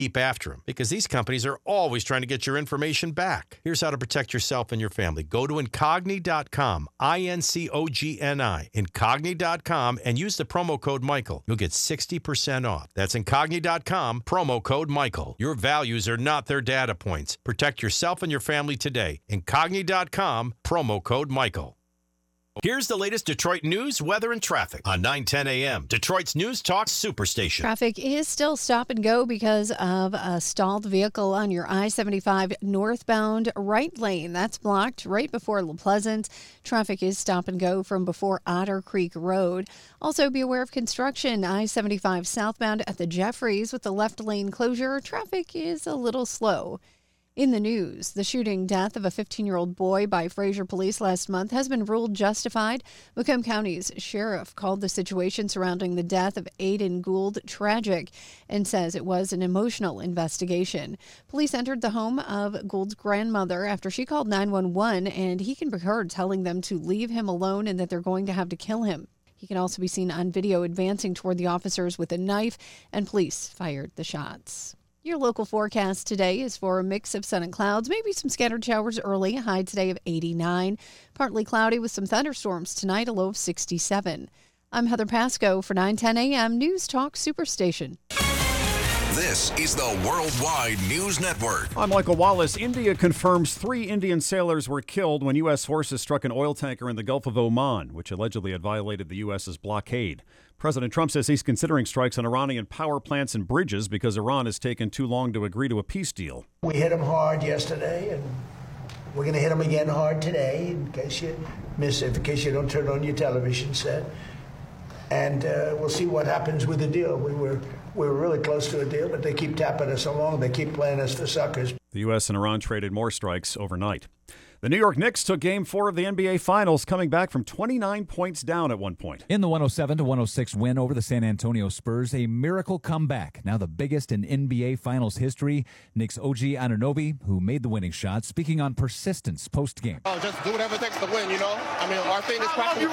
Keep after them, because these companies are always trying to get your information back. Here's how to protect yourself and your family. Go to Incogni.com, Incogni, Incogni.com, and use the promo code Michael. You'll get 60% off. That's Incogni.com, promo code Michael. Your values are not their data points. Protect yourself and your family today. Incogni.com, promo code Michael. Here's the latest Detroit news, weather, and traffic on 9:10 a.m. Detroit's News Talk Superstation. Traffic is still stop and go because of a stalled vehicle on your I-75 northbound right lane. That's blocked right before La Pleasant. Traffic is stop and go from before Otter Creek Road. Also, be aware of construction. I-75 southbound at the Jeffries with the left lane closure. Traffic is a little slow. In the news, the shooting death of a 15-year-old boy by Fraser police last month has been ruled justified. Macomb County's sheriff called the situation surrounding the death of Aiden Gould tragic and says it was an emotional investigation. Police entered the home of Gould's grandmother after she called 911, and he can be heard telling them to leave him alone and that they're going to have to kill him. He can also be seen on video advancing toward the officers with a knife, and police fired the shots. Your local forecast today is for a mix of sun and clouds, maybe some scattered showers early, a high today of 89. Partly cloudy with some thunderstorms tonight, a low of 67. I'm Heather Pasco for 9:10 a.m. News Talk Superstation. This is the Worldwide News Network. I'm Michael Wallace. India confirms 3 Indian sailors were killed when U.S. forces struck an oil tanker in the Gulf of Oman, which allegedly had violated the U.S.'s blockade. President Trump says he's considering strikes on Iranian power plants and bridges because Iran has taken too long to agree to a peace deal. We hit them hard yesterday, and we're going to hit them again hard today, in case you miss it, in case you don't turn on your television set. And we'll see what happens with the deal. We were really close to a deal, but they keep tapping us along. They keep playing us for suckers. The U.S. and Iran traded more strikes overnight. The New York Knicks took Game 4 of the NBA Finals, coming back from 29 points down at one point. In the 107-106 win over the San Antonio Spurs, a miracle comeback, now the biggest in NBA Finals history. Knicks OG Anunoby, who made the winning shot, speaking on persistence post-game. Oh, just do whatever it takes to win, you know? I mean, our thing is crashing.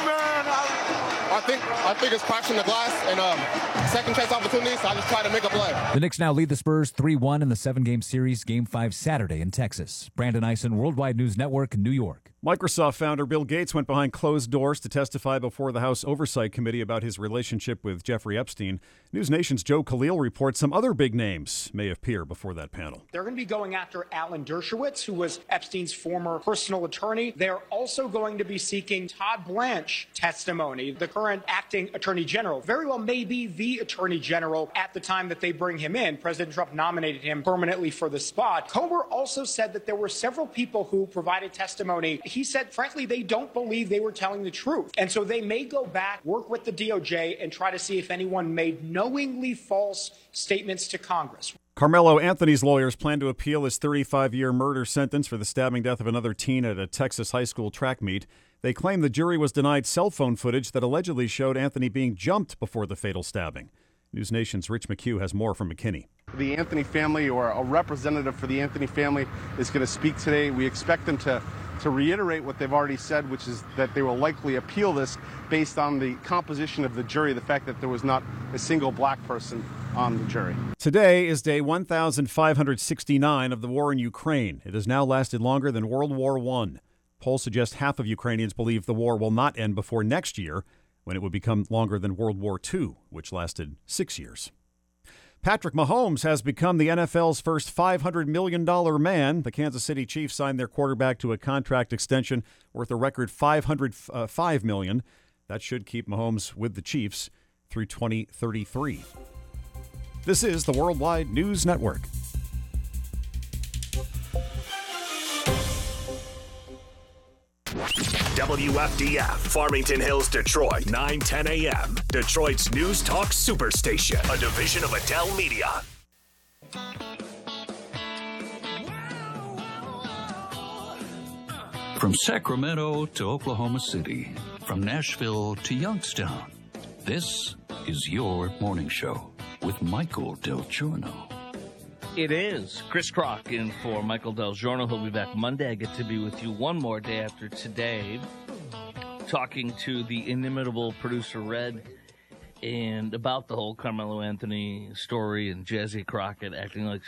I think it's crashing the glass and second chance opportunities, so I just try to make a play. The Knicks now lead the Spurs 3-1 in the 7-game series, Game 5 Saturday in Texas. Brandon Eisen, Worldwide News Network, New York. Microsoft founder Bill Gates went behind closed doors to testify before the House Oversight Committee about his relationship with Jeffrey Epstein. News Nation's Joe Khalil reports some other big names may appear before that panel. They're going to be going after Alan Dershowitz, who was Epstein's former personal attorney. They're also going to be seeking Todd Blanche testimony, the current acting attorney general. Very well may be the attorney general at the time that they bring him in. President Trump nominated him permanently for the spot. Comer also said that there were several people who provided testimony. He said, frankly, they don't believe they were telling the truth. And so they may go back, work with the DOJ, and try to see if anyone made knowingly false statements to Congress. Carmelo Anthony's lawyers plan to appeal his 35-year murder sentence for the stabbing death of another teen at a Texas high school track meet. They claim the jury was denied cell phone footage that allegedly showed Anthony being jumped before the fatal stabbing. News Nation's Rich McHugh has more from McKinney. The Anthony family, or a representative for the Anthony family, is going to speak today. We expect them to reiterate what they've already said, which is that they will likely appeal this based on the composition of the jury, the fact that there was not a single black person on the jury. Today is day 1,569 of the war in Ukraine. It has now lasted longer than World War I. Polls suggest half of Ukrainians believe the war will not end before next year, when it would become longer than World War II, which lasted 6 years. Patrick Mahomes has become the NFL's first $500 million man. The Kansas City Chiefs signed their quarterback to a contract extension worth a record $505 million. That should keep Mahomes with the Chiefs through 2033. This is the Worldwide News Network. WFDF, Farmington Hills, Detroit, 9:10 a.m. Detroit's News Talk Superstation, a division of Adele Media. From Sacramento to Oklahoma City, from Nashville to Youngstown, this is your morning show with Michael Del Giorno. It is Chris Crock in for Michael Del Giorno. He'll be back Monday. I get to be with you one more day after today, talking to the inimitable producer Red and about the whole Carmelo Anthony story and Jazzy Crockett acting like